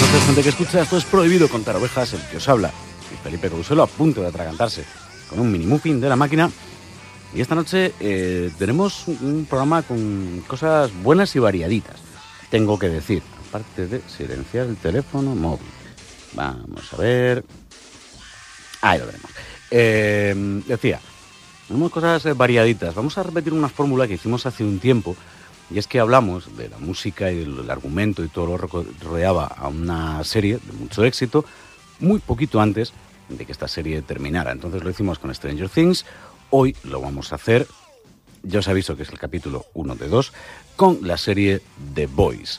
noches, gente que escucha. Esto es Prohibido Contar Ovejas, el que os habla. Y Felipe Couselo, a punto de atragantarse con un mini muffin de la máquina. Y esta noche tenemos un programa con cosas buenas y variaditas, tengo que decir, aparte de silenciar el teléfono móvil. Vamos a ver. Ahí lo veremos. Decía, tenemos cosas variaditas. Vamos a repetir una fórmula que hicimos hace un tiempo. Y es que hablamos de la música y el argumento y todo lo que rodeaba a una serie de mucho éxito muy poquito antes de que esta serie terminara. Entonces lo hicimos con Stranger Things. Hoy lo vamos a hacer, ya os aviso que es el capítulo 1 de 2, con la serie The Boys.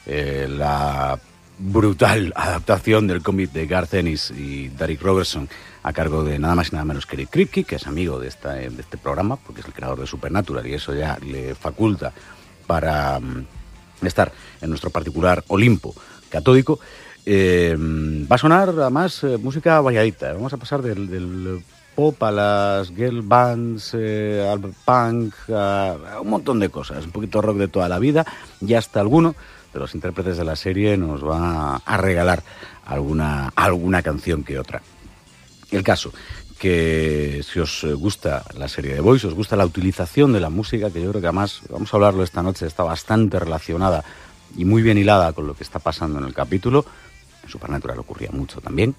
La brutal adaptación del cómic de Garth Ennis y Darick Robertson a cargo de nada más y nada menos que Eric Kripke, que es amigo de este programa, porque es el creador de Supernatural y eso ya le faculta para estar en nuestro particular Olimpo catódico. Va a sonar además música variadita. Vamos a pasar del pop a las girl bands, al punk, a un montón de cosas, un poquito rock de toda la vida, y hasta alguno de los intérpretes de la serie nos va a regalar alguna canción que otra. El caso, que si os gusta la serie de Boys, os gusta la utilización de la música, que yo creo que además, vamos a hablarlo esta noche, está bastante relacionada y muy bien hilada con lo que está pasando en el capítulo. En Supernatural ocurría mucho también.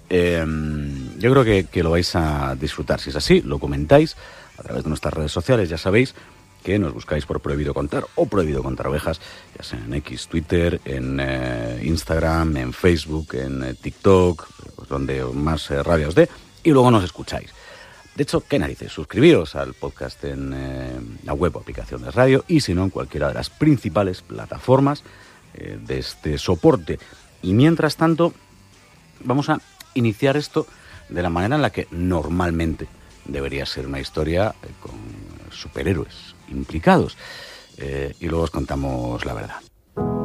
Yo creo que lo vais a disfrutar. Si es así, lo comentáis a través de nuestras redes sociales. Ya sabéis que nos buscáis por Prohibido Contar o Prohibido Contar Ovejas, ya sea en X, Twitter, en Instagram, en Facebook, en TikTok, donde más rabia os dé, y luego nos escucháis. De hecho, qué narices, suscribíos al podcast en la web o aplicación de radio, y si no, en cualquiera de las principales plataformas de este soporte. Y mientras tanto, vamos a iniciar esto de la manera en la que normalmente debería ser una historia con superhéroes implicados. Y luego os contamos la verdad.